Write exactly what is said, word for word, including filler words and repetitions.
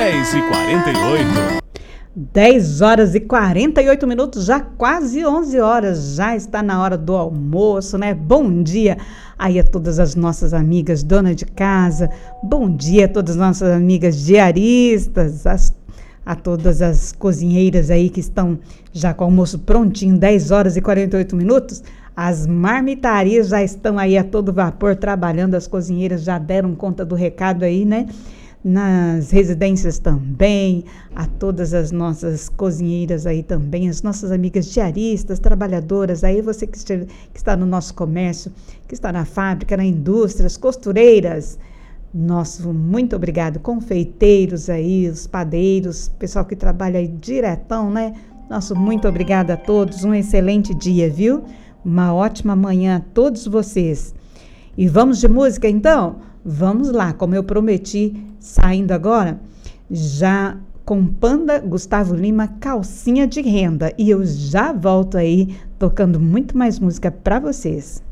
dez e quarenta e oito. dez horas e quarenta e oito minutos, já quase onze horas, já está na hora do almoço, né? Bom dia aí a todas as nossas amigas donas de casa, bom dia a todas as nossas amigas diaristas, as, a todas as cozinheiras aí que estão já com o almoço prontinho, dez horas e quarenta e oito minutos, as marmitarias já estão aí a todo vapor trabalhando, as cozinheiras já deram conta do recado aí, né? Nas residências também, a todas as nossas cozinheiras aí também, as nossas amigas diaristas, trabalhadoras, aí você que, estiver, que está no nosso comércio, que está na fábrica, na indústria, as costureiras, nosso muito obrigado, confeiteiros aí, os padeiros, pessoal que trabalha aí diretão, né? Nosso muito obrigado a todos, um excelente dia, viu? Uma ótima manhã a todos vocês. E vamos de música então? Vamos lá, como eu prometi, saindo agora, já com Panda, Gustavo Lima, Calcinha de Renda. E eu já volto aí, tocando muito mais música para vocês.